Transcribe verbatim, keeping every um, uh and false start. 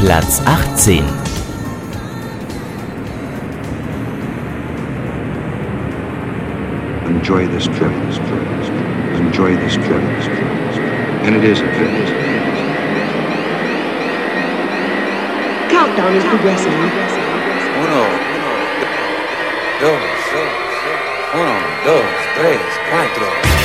Platz achtzehn. Enjoy this trip. Enjoy this trip. And it is a trip. Countdown is progressing.